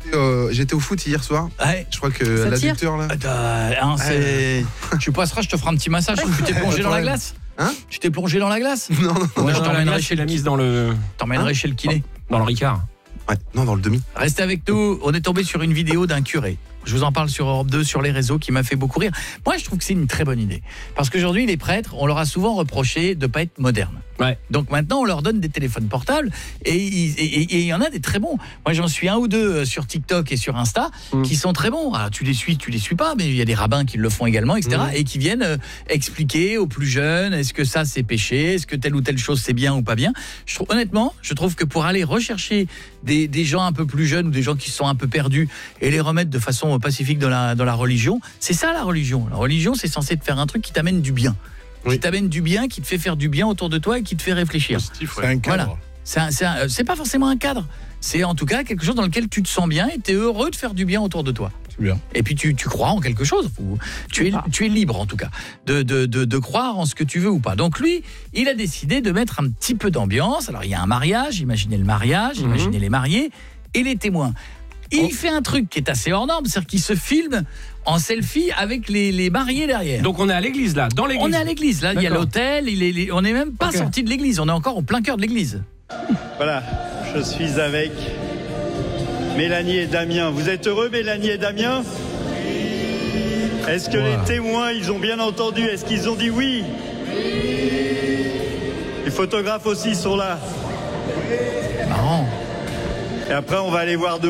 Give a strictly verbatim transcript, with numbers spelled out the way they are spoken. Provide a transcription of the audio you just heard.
J'étais, euh, j'étais au foot hier soir. Ouais. Je crois que l'adducteur là. Euh, hein, c'est... Tu passeras, je te ferai un petit massage. Tu t'es plongé dans la glace. Hein? Tu t'es plongé dans la glace? Non, non, non. Ouais, je Non, la t'emmènerai glace, chez la le mise dans le T'emmènerai chez le kiné. dans le Ricard. Ouais, non, dans le demi. Restez avec nous, on est tombé sur une vidéo d'un curé. Je vous en parle sur Europe deux, sur les réseaux, qui m'a fait beaucoup rire. Moi, je trouve que c'est une très bonne idée. Parce qu'aujourd'hui, les prêtres, on leur a souvent reproché de ne pas être modernes. Ouais. Donc maintenant, on leur donne des téléphones portables et il y en a des très bons. Moi, j'en suis un ou deux sur TikTok et sur Insta mmh. qui sont très bons. Alors, tu les suis, tu les suis pas, mais il y a des rabbins qui le font également, et cetera. Mmh. Et qui viennent euh, expliquer aux plus jeunes, est-ce que ça, c'est péché? Est-ce que telle ou telle chose, c'est bien ou pas bien? Je trouve, honnêtement, je trouve que pour aller rechercher des, des gens un peu plus jeunes ou des gens qui sont un peu perdus et les remettre de façon pacifique dans la, dans la religion, c'est ça la religion. La religion, c'est censé te faire un truc qui t'amène du bien. Oui. Qui t'amène du bien, qui te fait faire du bien autour de toi et qui te fait réfléchir. Positif, ouais. C'est un cadre. Voilà. C'est, un, c'est, un, c'est pas forcément un cadre. C'est en tout cas quelque chose dans lequel tu te sens bien et tu es heureux de faire du bien autour de toi. C'est bien. Et puis tu, tu crois en quelque chose. Tu es, tu es libre en tout cas de, de, de, de croire en ce que tu veux ou pas. Donc lui, il a décidé de mettre un petit peu d'ambiance. Alors il y a un mariage, imaginez le mariage, mm-hmm. imaginez les mariés et les témoins. Il oh. fait un truc qui est assez hors norme, c'est-à-dire qu'il se filme en selfie avec les, les mariés derrière. Donc on est à l'église là, dans l'église. On est à l'église, là, il y a l'hôtel, il est, on n'est même pas okay. sorti de l'église, on est encore au plein cœur de l'église. Voilà, je suis avec Mélanie et Damien. Vous êtes heureux, Mélanie et Damien? Est-ce que wow. les témoins, ils ont bien entendu? Est-ce qu'ils ont dit oui? Les photographes aussi sont là. Marrant. Et après, on va aller voir de